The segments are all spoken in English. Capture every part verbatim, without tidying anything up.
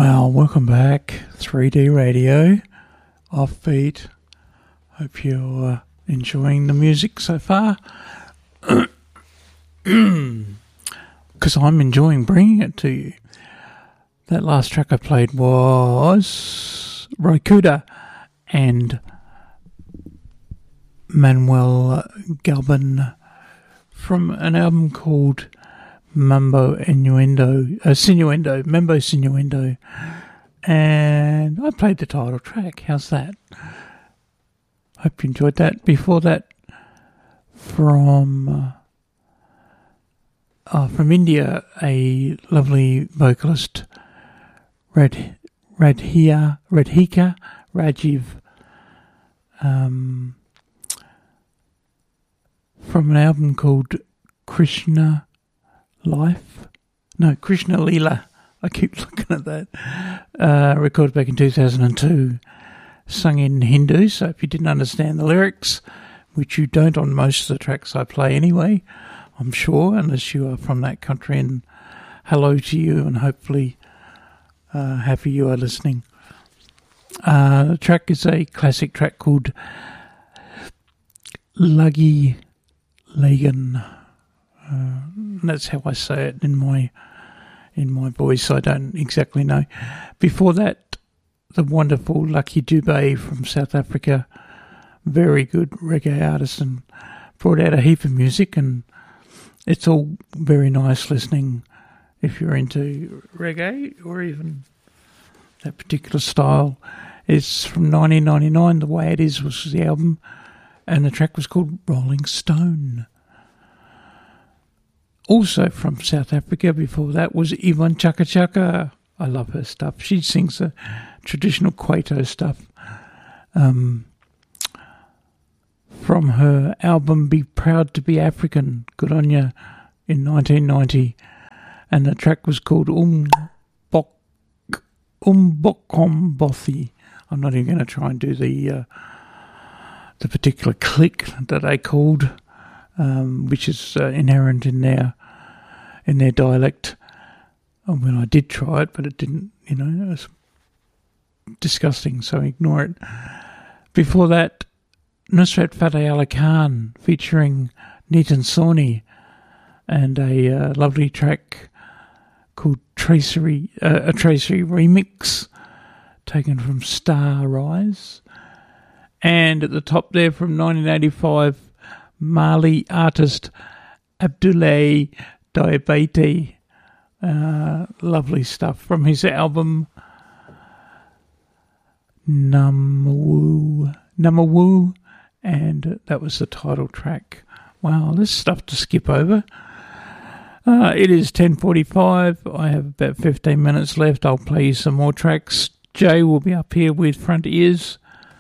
Well, welcome back, three D Radio, Offbeat. Hope you're uh, enjoying the music so far. Because I'm enjoying bringing it to you. That last track I played was Rokuda and Manuel Galban from an album called Mambo Innuendo, uh, Sinuendo, Mambo Sinuendo, and I played the title track. How's that? Hope you enjoyed that. Before that, from uh, uh, from India, a lovely vocalist, Rad Radhika Radhika Rajiv, um, from an album called Krishna Life, no, Krishna Leela. I keep looking at that. Uh, recorded back in two thousand two, sung in Hindu. So if you didn't understand the lyrics, which you don't on most of the tracks I play anyway, I'm sure, unless you are from that country, and hello to you, and hopefully uh, happy you are listening. Uh, the track is a classic track called Lagi Lagan. Uh, that's how I say it in my in my voice. I don't exactly know. Before that, the wonderful Lucky Dubé from South Africa, very good reggae artist, and brought out a heap of music, and it's all very nice listening if you're into reggae or even that particular style. It's from nineteen ninety-nine. The Way It Is was the album, and the track was called Rolling Stone. Also from South Africa before that was Yvonne Chaka Chaka. I love her stuff. She sings the traditional Kwaito stuff. Um, from her album Be Proud to Be African, good on ya, in nineteen ninety. And the track was called Umbok, Umbokombothi. I'm not even going to try and do the, uh, the particular click that they called. Um, which is uh, inherent in their in their dialect. I mean, I did try it, but it didn't, you know, it was disgusting, so ignore it. Before that, Nusrat Fateh Ali Khan featuring Nitin Sawhney, and a uh, lovely track called Tracery, uh, a Tracery remix taken from Star Rise. And at the top there from nineteen eighty-five, Mali artist Abdoulaye Diabaté. Uh, lovely stuff from his album Namawu, Namawu, and that was the title track. Wow, there's stuff to skip over. Uh, it is ten forty-five. I have about fifteen minutes left. I'll play you some more tracks. Jay will be up here with Front Ears.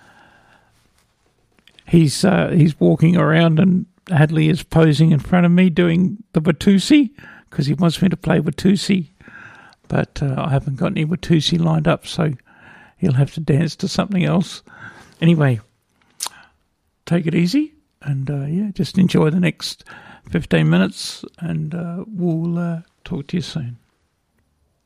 He's uh, he's walking around, and Hadley is posing in front of me doing the Watusi because he wants me to play Watusi, but uh, I haven't got any Watusi lined up, so he'll have to dance to something else. Anyway, take it easy, and uh, yeah, just enjoy the next fifteen minutes, and uh, we'll uh, talk to you soon.